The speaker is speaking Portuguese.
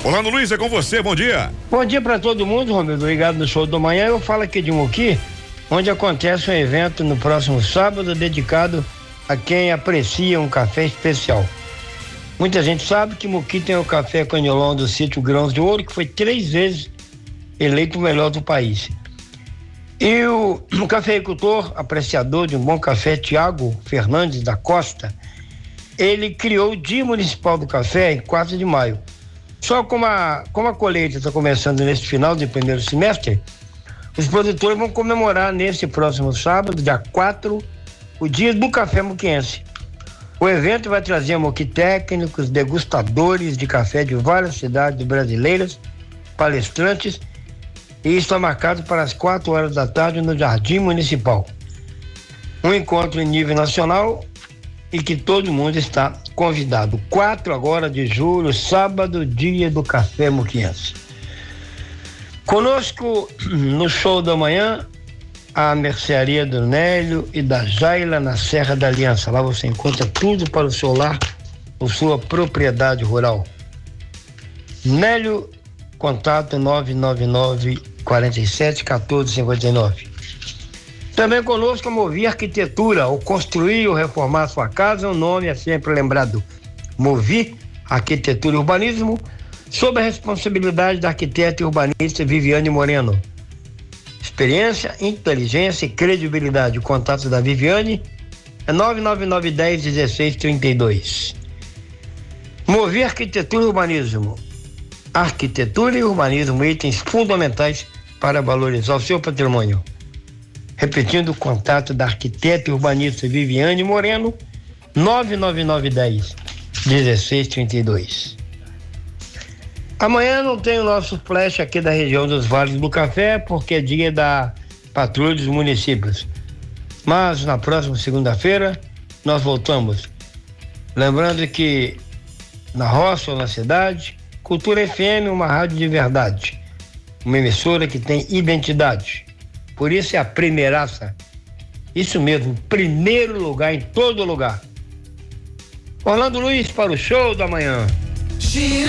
Orlando Luiz, é com você, bom dia. Bom dia para todo mundo, Romildo, ligado no show do manhã. Eu falo aqui de Muqui, onde acontece um evento no próximo sábado dedicado a quem aprecia um café especial. Muita gente sabe que Muqui tem o café Canholão do sítio Grãos de Ouro, que foi 3 vezes eleito o melhor do país. E o cafeicultor, apreciador de um bom café, Tiago Fernandes da Costa, ele criou o Dia Municipal do Café em 4 de maio. Só como a colheita está começando nesse final de primeiro semestre, os produtores vão comemorar nesse próximo sábado, dia 4, o Dia do Café Muquiense. O evento vai trazer Muqui técnicos, degustadores de café de várias cidades brasileiras, palestrantes, e está marcado para as 4 horas da tarde no Jardim Municipal. Um encontro em nível nacional e que todo mundo está convidado. 4 agora de julho, sábado, Dia do Café Muquiense. Conosco no show da manhã, a mercearia do Nélio e da Jaila na Serra da Aliança. Lá você encontra tudo para o seu lar ou sua propriedade rural. Nélio, contato 999-47-1459. Também conosco a Movi Arquitetura. Ao construir ou reformar sua casa, o nome é sempre lembrado. Movi Arquitetura e Urbanismo, sob a responsabilidade da arquiteta e urbanista Viviane Moreno. Experiência, inteligência e credibilidade. O contato da Viviane é 99910-1632. Movi Arquitetura e Urbanismo. Arquitetura e urbanismo, itens fundamentais para valorizar o seu patrimônio. Repetindo, o contato da arquiteta e urbanista Viviane Moreno, 99910-1632. Amanhã não tem o nosso flash aqui da região dos Vales do Café, porque é dia da Patrulha dos Municípios. Mas na próxima segunda-feira nós voltamos. Lembrando que na roça ou na cidade, Cultura FM é uma rádio de verdade. Uma emissora que tem identidade. Por isso é a primeiraça. Isso mesmo, primeiro lugar em todo lugar. Orlando Luiz para o show da manhã.